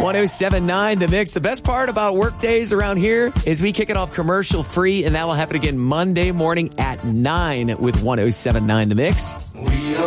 1079 The Mix. The best part about work days around here is we kick it off commercial free, and that will happen again Monday morning at 9 with 1079 The Mix.